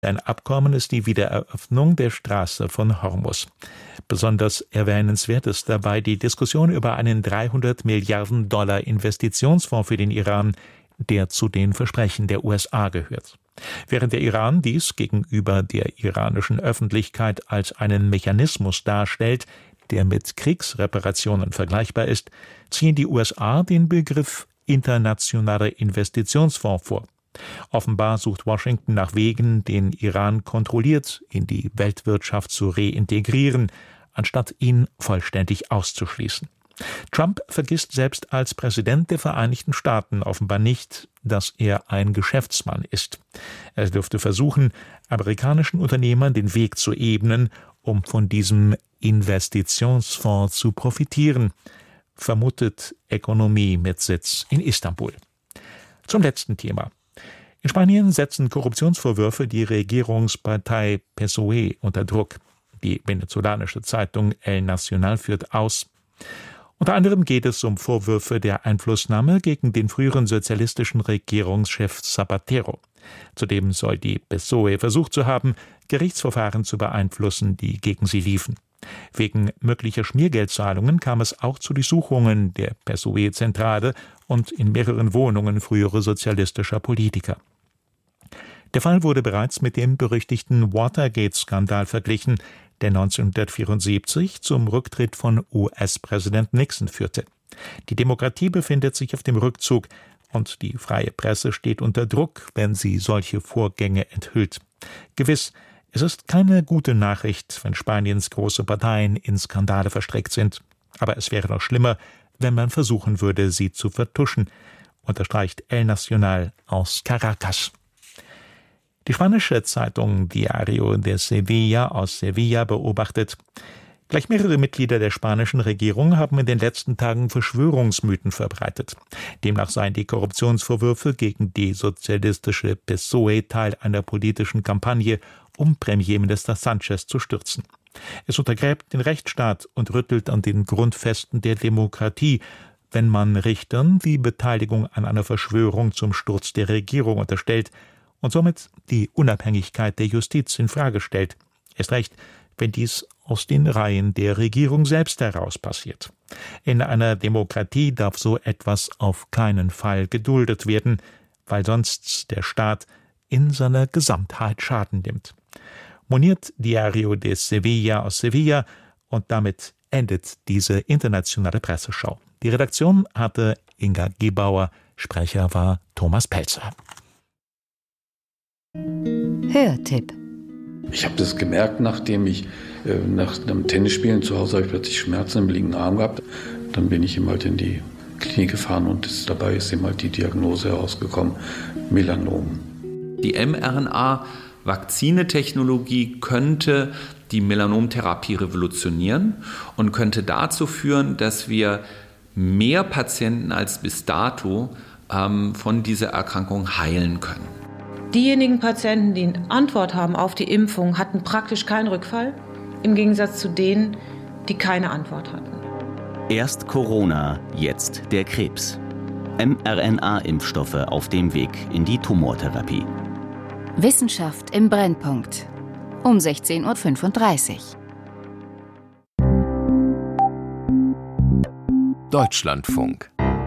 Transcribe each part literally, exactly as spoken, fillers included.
Ein Abkommen ist die Wiedereröffnung der Straße von Hormuz. Besonders erwähnenswert ist dabei die Diskussion über einen dreihundert Milliarden Dollar Investitionsfonds für den Iran, der zu den Versprechen der U S A gehört. Während der Iran dies gegenüber der iranischen Öffentlichkeit als einen Mechanismus darstellt, der mit Kriegsreparationen vergleichbar ist, ziehen die U S A den Begriff internationaler Investitionsfonds vor. Offenbar sucht Washington nach Wegen, den Iran kontrolliert in die Weltwirtschaft zu reintegrieren, anstatt ihn vollständig auszuschließen. Trump vergisst selbst als Präsident der Vereinigten Staaten offenbar nicht, dass er ein Geschäftsmann ist. Er dürfte versuchen, amerikanischen Unternehmern den Weg zu ebnen, um von diesem Investitionsfonds zu profitieren, vermutet Ökonomie mit Sitz in Istanbul. Zum letzten Thema. In Spanien setzen Korruptionsvorwürfe die Regierungspartei P S O E unter Druck. Die venezolanische Zeitung El Nacional führt aus. Unter anderem geht es um Vorwürfe der Einflussnahme gegen den früheren sozialistischen Regierungschef Zapatero. Zudem soll die P S O E versucht zu haben, Gerichtsverfahren zu beeinflussen, die gegen sie liefen. Wegen möglicher Schmiergeldzahlungen kam es auch zu Durchsuchungen der P S O E-Zentrale und in mehreren Wohnungen früherer sozialistischer Politiker. Der Fall wurde bereits mit dem berüchtigten Watergate-Skandal verglichen, der neunzehnhundertvierundsiebzig zum Rücktritt von U S-Präsident Nixon führte. Die Demokratie befindet sich auf dem Rückzug und die freie Presse steht unter Druck, wenn sie solche Vorgänge enthüllt. Gewiss, es ist keine gute Nachricht, wenn Spaniens große Parteien in Skandale verstrickt sind. Aber es wäre noch schlimmer, wenn man versuchen würde, sie zu vertuschen, unterstreicht El Nacional aus Caracas. Die spanische Zeitung Diario de Sevilla aus Sevilla beobachtet: Gleich mehrere Mitglieder der spanischen Regierung haben in den letzten Tagen Verschwörungsmythen verbreitet. Demnach seien die Korruptionsvorwürfe gegen die sozialistische P S O E Teil einer politischen Kampagne, um Premierminister Sánchez zu stürzen. Es untergräbt den Rechtsstaat und rüttelt an den Grundfesten der Demokratie, wenn man Richtern die Beteiligung an einer Verschwörung zum Sturz der Regierung unterstellt und somit die Unabhängigkeit der Justiz in Frage stellt. Erst recht, wenn dies aus den Reihen der Regierung selbst heraus passiert. In einer Demokratie darf so etwas auf keinen Fall geduldet werden, weil sonst der Staat in seiner Gesamtheit Schaden nimmt. Moniert Diario de Sevilla aus Sevilla und damit endet diese internationale Presseschau. Die Redaktion hatte Inga Gebauer, Sprecher war Thomas Pelzer. Hörtipp. Ich habe das gemerkt, nachdem ich äh, nach dem Tennisspielen zu Hause habe ich plötzlich Schmerzen im linken Arm gehabt. Dann bin ich ihm halt in die Klinik gefahren und das, dabei ist ihm halt die Diagnose herausgekommen, Melanom. Die mRNA-Vakzinetechnologie könnte die Melanomtherapie revolutionieren und könnte dazu führen, dass wir mehr Patienten als bis dato ähm, von dieser Erkrankung heilen können. Diejenigen Patienten, die eine Antwort haben auf die Impfung, hatten praktisch keinen Rückfall, im Gegensatz zu denen, die keine Antwort hatten. Erst Corona, jetzt der Krebs. mRNA-Impfstoffe auf dem Weg in die Tumortherapie. Wissenschaft im Brennpunkt. Um sechzehn Uhr fünfunddreißig. Deutschlandfunk.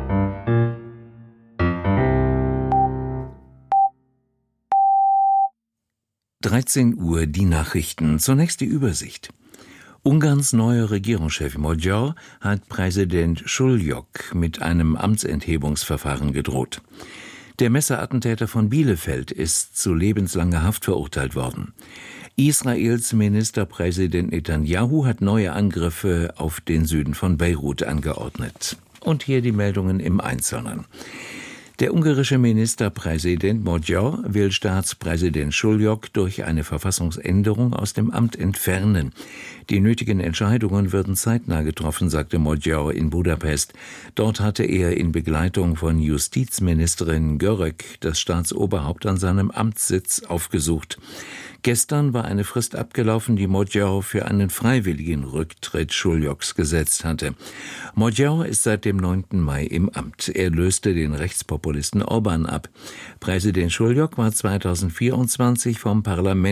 dreizehn Uhr die Nachrichten. Zunächst die Übersicht. Ungarns neuer Regierungschef Magyar hat Präsident Schuljuk mit einem Amtsenthebungsverfahren gedroht. Der Messerattentäter von Bielefeld ist zu lebenslanger Haft verurteilt worden. Israels Ministerpräsident Netanyahu hat neue Angriffe auf den Süden von Beirut angeordnet. Und hier die Meldungen im Einzelnen. Der ungarische Ministerpräsident Magyar will Staatspräsident Schuljuk durch eine Verfassungsänderung aus dem Amt entfernen. Die nötigen Entscheidungen würden zeitnah getroffen, sagte Magyar in Budapest. Dort hatte er in Begleitung von Justizministerin Görög das Staatsoberhaupt an seinem Amtssitz aufgesucht. Gestern war eine Frist abgelaufen, die Magyar für einen freiwilligen Rücktritt Schuljuks gesetzt hatte. Magyar ist seit dem neunten Mai im Amt. Er löste den Rechtspopulisten Orbán ab. Präsident Schuljuk war zweitausendvierundzwanzig vom Parlament